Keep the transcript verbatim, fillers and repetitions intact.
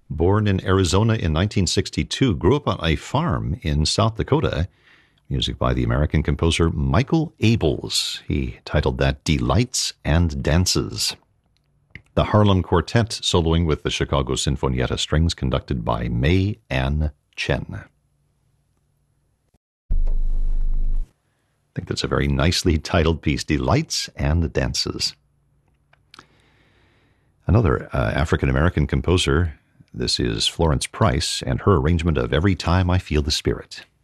Born in Arizona in nineteen sixty-two, grew up on a farm in South Dakota. Music by the American composer Michael Abels. He titled that Delights and Dances. The Harlem Quartet soloing with the Chicago Sinfonietta Strings, conducted by May Ann Chen. I think that's a very nicely titled piece, Delights and Dances. Another uh, African-American composer, this is Florence Price, and her arrangement of Every Time I Feel the Spirit.